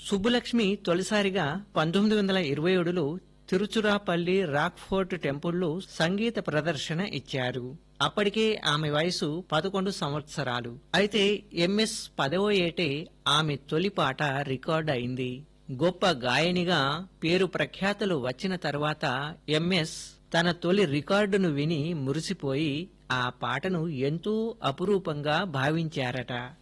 సుబ్బులక్ష్మి తొలిసారిగా 1927లో తిరుచురాపల్లి రాక్ఫోర్ట్ టెంపుల్లో సంగీత ప్రదర్శన ఇచ్చారు. అప్పటికే ఆమె వయసు 11 సంవత్సరాలు. అయితే ఎంఎస్ 10వ ఏటే ఆమె తొలి పాట రికార్డ్ అయింది. గొప్ప గాయనిగా పేరు ప్రఖ్యాతులు వచ్చిన తర్వాత ఎంఎస్ తన తొలి రికార్డును విని మురిసిపోయి ఆ పాటను ఎంతో అపురూపంగా భావించారట.